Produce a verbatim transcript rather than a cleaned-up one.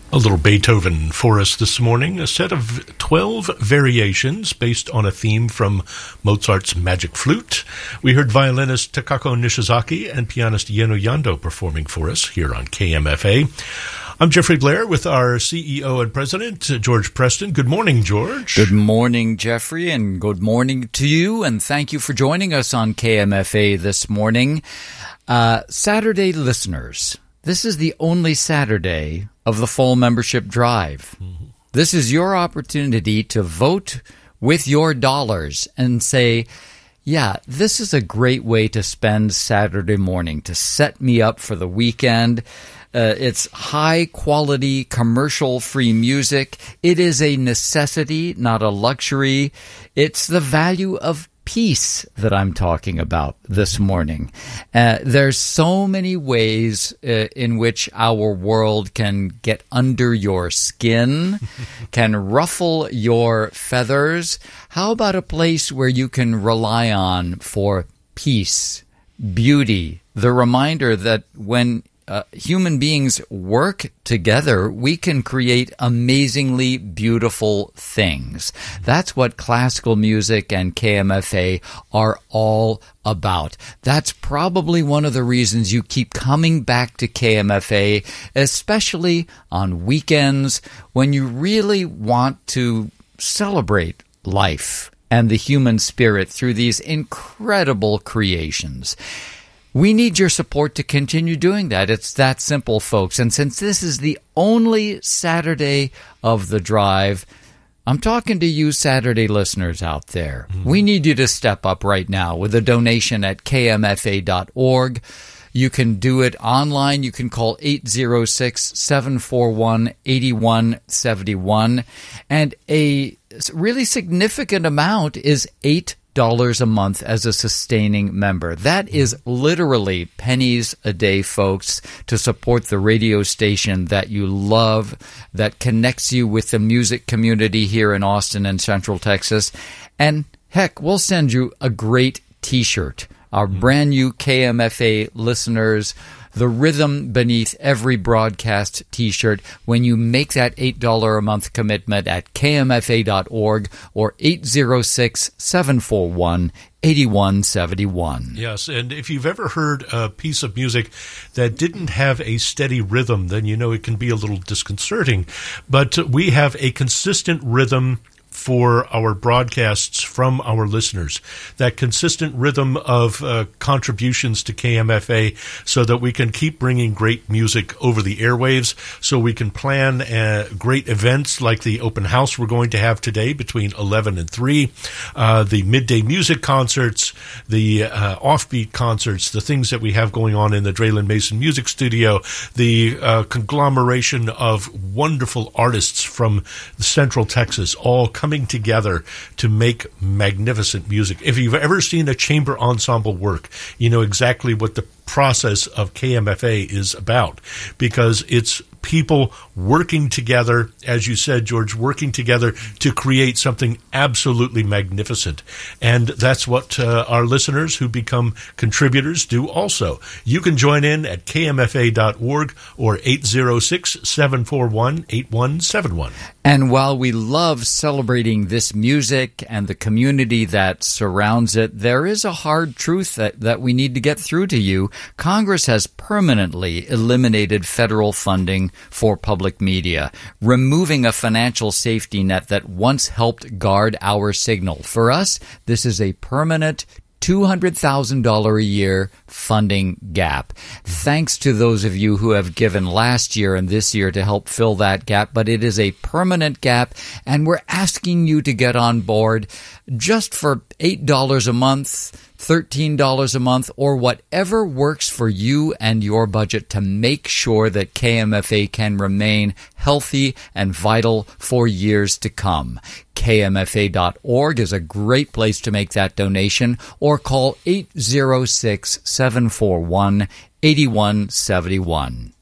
A little Beethoven for us this morning, a set of twelve variations based on a theme from Mozart's Magic Flute. We heard violinist Takako Nishizaki and pianist Yeno Yando performing for us here on K M F A. I'm Jeffrey Blair with our C E O and President, George Preston. Good morning, George. Good morning, Jeffrey, and good morning to you, and thank you for joining us on K M F A this morning. Uh, Saturday listeners, this is the only Saturday of the fall membership drive. Mm-hmm. This is your opportunity to vote with your dollars and say, yeah, this is a great way to spend Saturday morning, to set me up for the weekend. Uh, it's high-quality, commercial-free music. It is a necessity, not a luxury. It's the value of peace that I'm talking about this morning. Uh, there's so many ways uh, in which our world can get under your skin, can ruffle your feathers. How about a place where you can rely on for peace, beauty, the reminder that when Uh, human beings work together, we can create amazingly beautiful things. That's what classical music and K M F A are all about. That's probably one of the reasons you keep coming back to K M F A, especially on weekends when you really want to celebrate life and the human spirit through these incredible creations. We need your support to continue doing that. It's that simple, folks. And since this is the only Saturday of the drive, I'm talking to you Saturday listeners out there. Mm-hmm. We need you to step up right now with a donation at K M F A dot org. You can do it online. You can call eight zero six, seven four one, eight one seven one. And a really significant amount is eight dollars a month as a sustaining member. That is literally pennies a day, folks, to support the radio station that you love, that connects you with the music community here in Austin and Central Texas. And heck, we'll send you a great t-shirt. Our brand new K M F A listeners, the rhythm beneath every broadcast t-shirt when you make that eight dollars a month commitment at K M F A dot org or eight zero six, seven four one, eight one seven one. Yes, and if you've ever heard a piece of music that didn't have a steady rhythm, then you know it can be a little disconcerting. But we have a consistent rhythm for our broadcasts from our listeners, that consistent rhythm of uh, contributions to K M F A so that we can keep bringing great music over the airwaves, so we can plan uh, great events like the open house we're going to have today between eleven and three, uh, the midday music concerts, the uh, offbeat concerts, the things that we have going on in the Draylen Mason Music Studio, the uh, conglomeration of wonderful artists from Central Texas, all coming together to make magnificent music. If you've ever seen a chamber ensemble work, you know exactly what the process of K M F A is about, because it's people working together, as you said, George, working together to create something absolutely magnificent. And that's what uh, our listeners who become contributors do also. You can join in at K M F A dot org or eight zero six, seven four one, eight one seven one. And while we love celebrating this music and the community that surrounds it, there is a hard truth that, that we need to get through to you. Congress has permanently eliminated federal funding for public media, removing a financial safety net that once helped guard our signal. For us, this is a permanent two hundred thousand dollars a year funding gap. Thanks to those of you who have given last year and this year to help fill that gap, but it is a permanent gap, and we're asking you to get on board just for eight dollars a month, thirteen dollars a month, or whatever works for you and your budget to make sure that K M F A can remain healthy and vital for years to come. K M F A dot org is a great place to make that donation, or call eight zero six, seven four one, eight one seven one.